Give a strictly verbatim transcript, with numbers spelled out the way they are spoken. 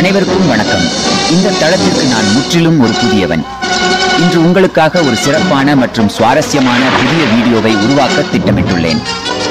அனைவருக்கும் வணக்கம். இந்த தளத்திற்கு நான் முற்றிலும் ஒரு புதியவன். இன்று உங்களுக்காக ஒரு சிறப்பான மற்றும் சுவாரஸ்யமான புதிய வீடியோவை உருவாக்க திட்டமிட்டுள்ளேன்.